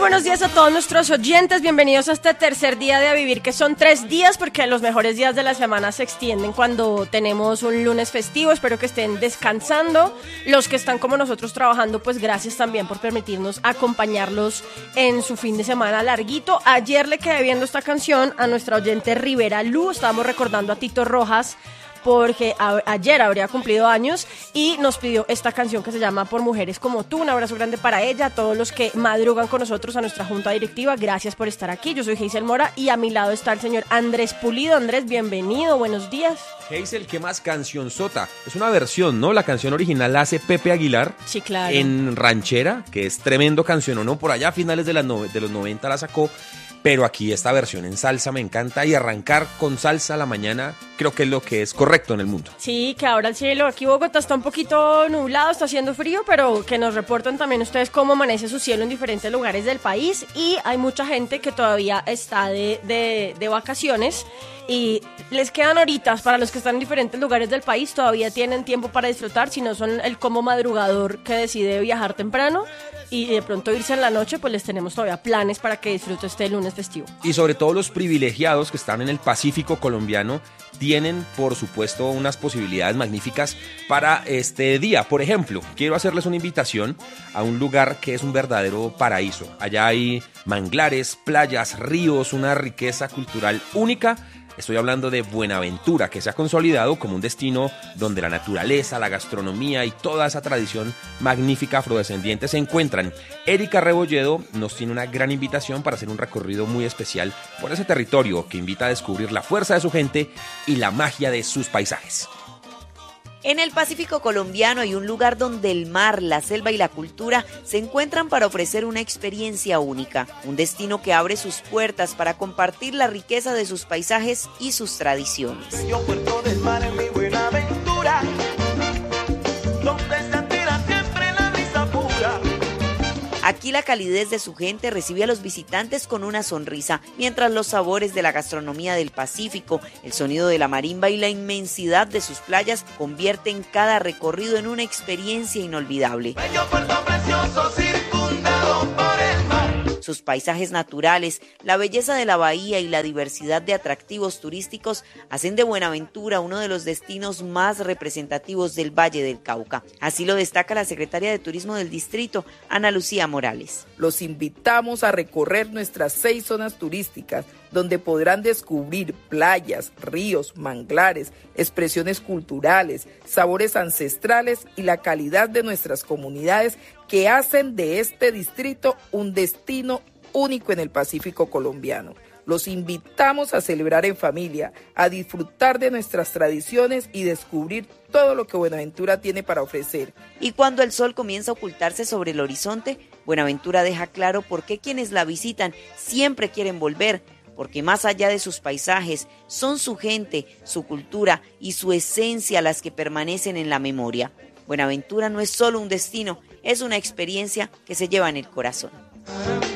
buenos días a todos nuestros oyentes, bienvenidos a este tercer día de A Vivir, que son 3 días porque los mejores días de la semana se extienden cuando tenemos un lunes festivo. Espero que estén descansando. Los que están como nosotros trabajando, pues gracias también por permitirnos acompañarlos en su fin de semana larguito. Ayer le quedé viendo esta canción a nuestra oyente Rivera Lu, estábamos recordando a Tito Rojas, porque ayer habría cumplido años y nos pidió esta canción que se llama Por Mujeres Como Tú. Un abrazo grande para ella, a todos los que madrugan con nosotros, a nuestra junta directiva, gracias por estar aquí. Yo soy Hazel Mora y a mi lado está el señor Andrés Pulido. Andrés, bienvenido, buenos días. Hazel, ¿qué más? Cancionzota. Es una versión, ¿no? La canción original la hace Pepe Aguilar. Sí, claro. En Ranchera, que es tremendo canción, ¿no? Por allá a finales de los 90 la sacó. Pero aquí esta versión en salsa me encanta, y arrancar con salsa a la mañana creo que es lo que es correcto en el mundo. Sí, que ahora el cielo aquí en Bogotá está un poquito nublado, está haciendo frío, pero que nos reporten también ustedes cómo amanece su cielo en diferentes lugares del país. Y hay mucha gente que todavía está de vacaciones y les quedan horitas. Para los que están en diferentes lugares del país todavía tienen tiempo para disfrutar, si no son el como madrugador que decide viajar temprano y de pronto irse en la noche, pues les tenemos todavía planes para que disfrute este lunes festivo. Y sobre todo los privilegiados que están en el Pacífico colombiano tienen, por supuesto, unas posibilidades magníficas para este día. Por ejemplo, quiero hacerles una invitación a un lugar que es un verdadero paraíso. Allá hay manglares, playas, ríos, una riqueza cultural única. Estoy hablando de Buenaventura, que se ha consolidado como un destino donde la naturaleza, la gastronomía y toda esa tradición magnífica afrodescendiente se encuentran. Erika Rebolledo nos tiene una gran invitación para hacer un recorrido muy especial por ese territorio que invita a descubrir la fuerza de su gente y la magia de sus paisajes. En el Pacífico colombiano hay un lugar donde el mar, la selva y la cultura se encuentran para ofrecer una experiencia única, un destino que abre sus puertas para compartir la riqueza de sus paisajes y sus tradiciones. Bello puerto del mar en mi Buenaventura, donde se tira siempre la brisa pura. Aquí la calidez de su gente recibe a los visitantes con una sonrisa, mientras los sabores de la gastronomía del Pacífico, el sonido de la marimba y la inmensidad de sus playas convierten cada recorrido en una experiencia inolvidable. Bello puerto precioso circundado por el mar. Sus paisajes naturales, la belleza de la bahía y la diversidad de atractivos turísticos hacen de Buenaventura uno de los destinos más representativos del Valle del Cauca. Así lo destaca la secretaria de Turismo del distrito, Ana Lucía Morales. Los invitamos a recorrer nuestras 6 zonas turísticas, donde podrán descubrir playas, ríos, manglares, expresiones culturales, sabores ancestrales y la calidad de nuestras comunidades que hacen de este distrito un destino único en el Pacífico colombiano. Los invitamos a celebrar en familia, a disfrutar de nuestras tradiciones y descubrir todo lo que Buenaventura tiene para ofrecer. Y cuando el sol comienza a ocultarse sobre el horizonte, Buenaventura deja claro por qué quienes la visitan siempre quieren volver, porque más allá de sus paisajes, son su gente, su cultura y su esencia las que permanecen en la memoria. Buenaventura no es solo un destino, es una experiencia que se lleva en el corazón.